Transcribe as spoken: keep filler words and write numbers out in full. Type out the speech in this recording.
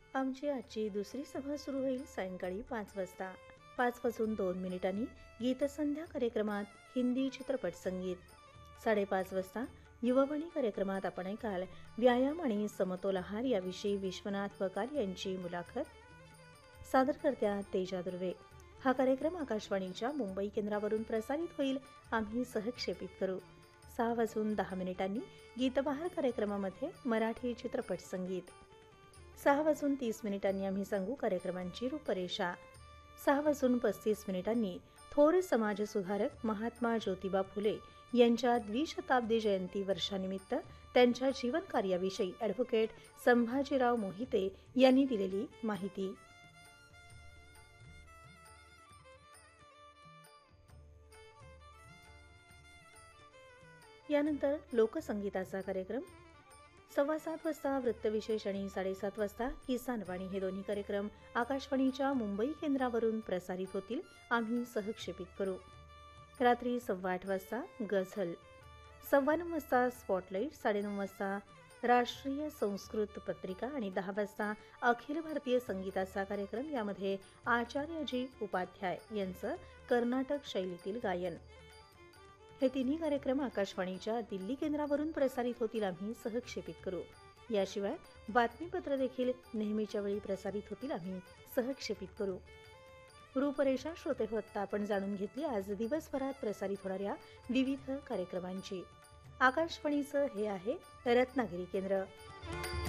आमची आजची दुसरी सभा सुरू होईल सायंकाळी पाच वाजता. पाच वाजून दोन मिनिटांनी गीतसंध्या कार्यक्रमात हिंदी चित्रपट संगीत. साडेपाच वाजता युववाणी कार्यक्रमात आपण ऐकाल व्यायाम आणि समतोल आहार याविषयी विश्वनाथ वकाल यांची मुलाखत. सादरकर्त्या तेजा दुर्वे. हा कार्यक्रम आकाशवाणीच्या मुंबई केंद्रावरून प्रसारित होईल. आम्ही सहक्षेपित करू. सहा वाजून दहा मिनिटांनी गीतबहार कार्यक्रमामध्ये मराठी चित्रपट संगीत. सहा वाजून तीस मिनिटांनी आम्ही सांगू कार्यक्रमांची रूपरेषा. सहा वाजून पस्तीस मिनिटांनी थोर समाजसुधारक महात्मा ज्योतिबा फुले यांच्या द्विशताब्दी जयंती वर्षानिमित्त त्यांच्या जीवनकार्याविषयी ॲडव्होकेट संभाजीराव मोहिते यांनी दिलेली माहिती. यानंतर लोकसंगीताचा कार्यक्रम. सव्वा सात वाजता वृत्तविशेष आणि साडेसात वाजता किसान वाणी हे दोन्ही कार्यक्रम आकाशवाणीच्या मुंबई केंद्रावरून प्रसारित होतील. आम्ही सहक्षेपित करू. रात्री सव्वा आठ वाजता गझल. सव्वा नऊ वाजता स्पॉटलाईट. साडेनऊ वाजता राष्ट्रीय संस्कृत पत्रिका आणि दहा वाजता अखिल भारतीय संगीताचा कार्यक्रम. यामध्ये आचार्यजी उपाध्याय यांचं कर्नाटक शैलीतील गायन. हे तिन्ही कार्यक्रम आकाशवाणीच्या दिल्ली केंद्रावरून प्रसारित होतील. आम्ही सहक्षेपित करू. याशिवाय बातमीपत्र देखील नेहमीच्या वेळी प्रसारित होतील. आम्ही सहक्षेपित करू. रूपरेषा श्रोते होत आपण जाणून घेतली आज दिवसभरात प्रसारित होणाऱ्या विविध कार्यक्रमांची. आकाशवाणीचं हे आहे रत्नागिरी केंद्र.